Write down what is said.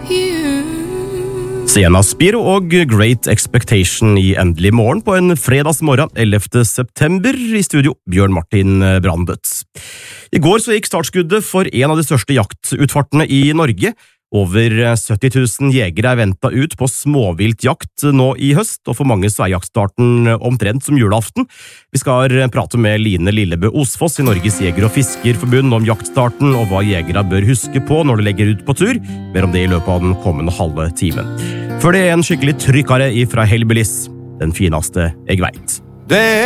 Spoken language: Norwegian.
Sienna Spiro og Great Expectation I Endelig morgen på en fredagsmorgen 11. september I studio Bjørn Martin Brandøt. I går så gikk startskuddet for en av de største jaktutfartene I Norge. Over 70 000 jegere ventet ut på småviltjakt nå I høst, og for mange så jaktstarten omtrent som julaften. Vi skal prate med Line Lillebø Osfoss I Norges Jeger- og Fiskerforbund om jaktstarten og hva jegere bør huske på når de legger ut på tur. Mer om det I løpet av den kommende halve timen. Før det en skikkelig trykkare ifra Hellbillies, den fineste jeg vet.